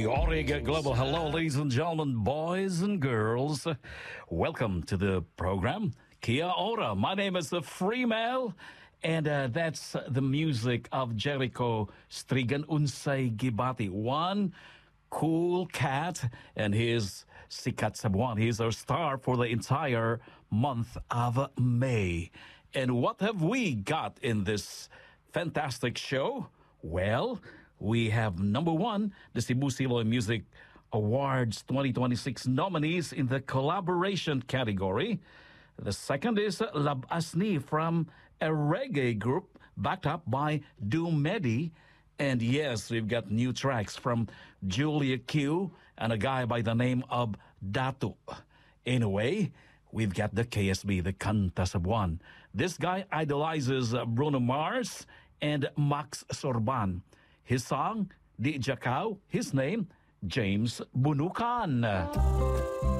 Origa Global. Hello, ladies and gentlemen, boys and girls. Welcome to the program. Kia ora. My name is Freemale, and that's the music of Jericho Strigan Unsay Gibati. One cool cat, and he's Sikat Sabuan. He's our star for the entire month of May. And what have we got in this fantastic show? Well, we have number one, the Cebu Siloy Music Awards 2026 nominees in the collaboration category. The second is Lab Asni from a reggae group backed up by Dumedi. And yes, we've got new tracks from Julia Q and a guy by the name of Datu. Anyway, we've got the KSB, the Kanta Sabuan. This guy idolizes Bruno Mars and Max Sorban. His song, Di Jakau, his name, James Bunukan.